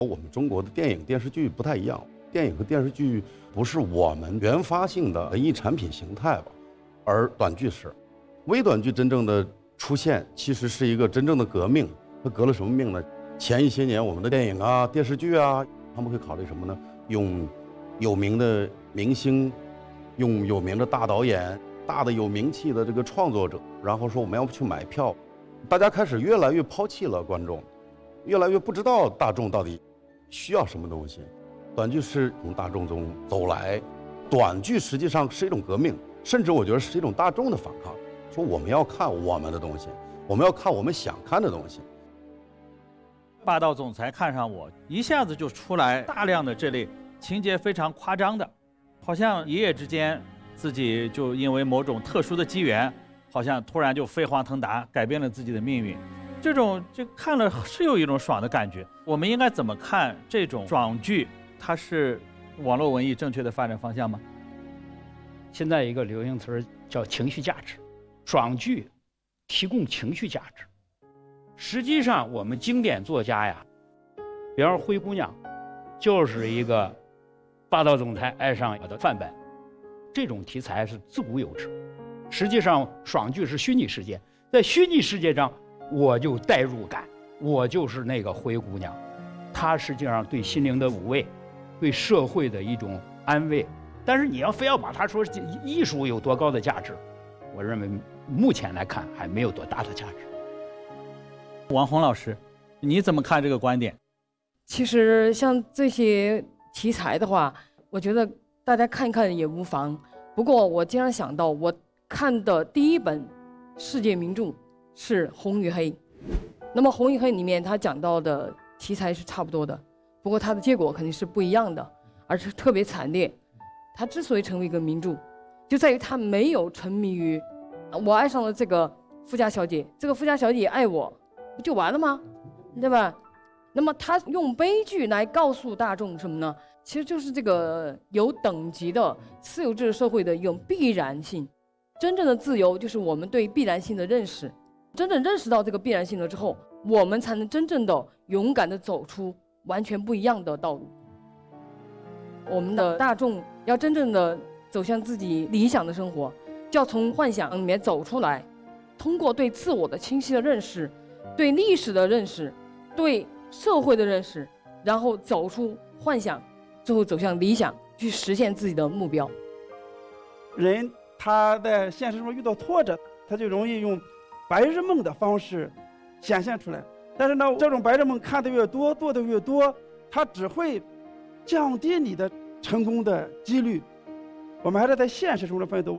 我们中国的电影电视剧不太一样，电影和电视剧不是我们原发性的文艺产品形态吧，而短剧是。微短剧真正的出现，其实是一个真正的革命。它革了什么命呢？前一些年我们的电影啊、电视剧啊，他们会考虑什么呢？用有名的明星，用有名的大导演、大的有名气的这个创作者，然后说我们要去买票。大家开始越来越抛弃了观众，越来越不知道大众到底需要什么东西。短剧是从大众中走来，短剧实际上是一种革命，甚至我觉得是一种大众的反抗。说我们要看我们的东西，我们要看我们想看的东西。 霸道总裁看上我，一下子就出来大量的这类情节非常夸张的，好像一夜之间自己就因为某种特殊的机缘，好像突然就飞黄腾达，改变了自己的命运。这种就看了是有一种爽的感觉。我们应该怎么看这种爽剧？它是网络文艺正确的发展方向吗？ 现在一个流行词叫情绪价值，爽剧提供情绪价值。实际上我们经典作家呀，比方说灰姑娘就是一个霸道总裁爱上我的范本，这种题材是自古有之。实际上爽剧是虚拟世界，在虚拟世界上我就代入感，我就是那个灰姑娘，她实际上对心灵的抚慰，对社会的一种安慰。但是你要非要把它说艺术有多高的价值，我认为目前来看还没有多大的价值。 王红老师，你怎么看这个观点？ 其实像这些题材的话，我觉得大家看一看也无妨。不过我经常想到，我看的第一本世界名著是《红与黑》，那么《红与黑》里面它讲到的题材是差不多的，不过它的结果肯定是不一样的，而且特别惨烈。它之所以成为一个名著，就在于它没有沉迷于我爱上了这个富家小姐，这个富家小姐也爱我，不就完了吗？对吧？那么他用悲剧来告诉大众什么呢？其实就是这个有等级的私有制社会的一种必然性。真正的自由就是我们对必然性的认识，真正认识到这个必然性了之后，我们才能真正的勇敢的走出完全不一样的道路。我们的大众要真正的走向自己理想的生活，就要从幻想里面走出来，通过对自我的清晰的认识，对历史的认识，对社会的认识，然后走出幻想，最后走向理想，去实现自己的目标。 人他在现实中遇到挫折，他就容易用白日梦的方式显现出来。但是呢，这种白日梦看得越多，做得越多，它只会降低你的成功的几率。我们还是在现实中的奋斗。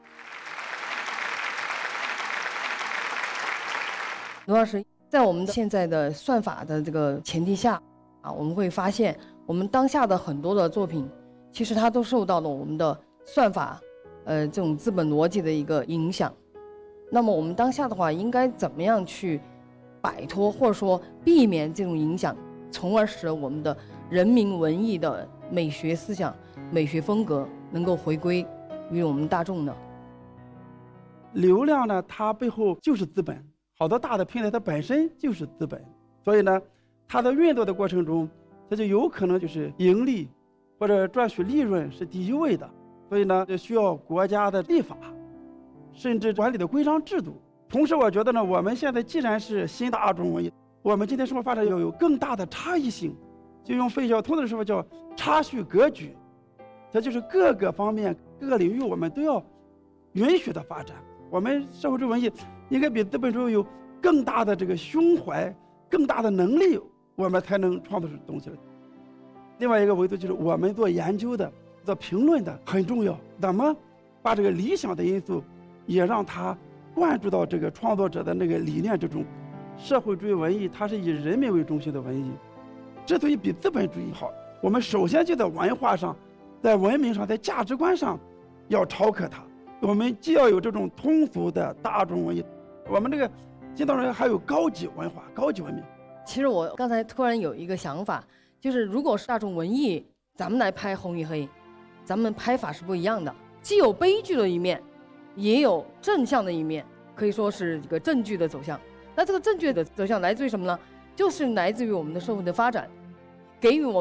罗老师，在我们现在的算法的这个前提下我们会发现我们当下的很多的作品，其实它都受到了我们的算法这种资本逻辑的一个影响。那么我们当下的话，应该怎么样去摆脱或者说避免这种影响，从而使我们的人民文艺的美学思想、美学风格能够回归于我们大众呢？ 流量呢，它背后就是资本，好多大的平台它本身就是资本，所以呢，它在运作的过程中，它就有可能就是盈利或者赚取利润是第一位的，所以呢，就需要国家的立法，甚至管理的规章制度。同时，我觉得呢，我们现在既然是新大众文艺，我们今天生活发展要有更大的差异性，就用费孝通的说法叫差序格局，这就是各个方面、各个领域我们都要允许的发展。我们社会主义文艺应该比资本主义有更大的这个胸怀、更大的能力，我们才能创作出东西来。另外一个维度就是我们做研究的、做评论的很重要，怎么把这个理想的因素也让它灌注到这个创作者的那个理念之中。社会主义文艺它是以人民为中心的文艺，之所以比资本主义好，我们首先就在文化上、在文明上、在价值观上要超克它。我们既要有这种通俗的大众文艺，我们这个新当然还有高级文化、高级文明。 其实我刚才突然有一个想法，就是如果是大众文艺，咱们来拍《红与黑》，咱们拍法是不一样的，既有悲剧的一面，也有正向的一面，可以说是一个正剧的走向。那这个正剧的走向来自于什么呢？就是来自于我们的社会的发展。 给予我